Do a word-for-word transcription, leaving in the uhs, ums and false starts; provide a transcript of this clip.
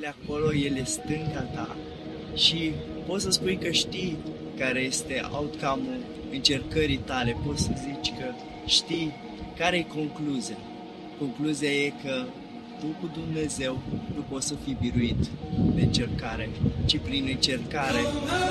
acolo, El e stânga ta și poți să spui că știi care este outcome-ul încercării tale, poți să zici că știi care e concluzia. Concluzia e că tu cu Dumnezeu nu poți să fii biruit de încercare, ci prin încercare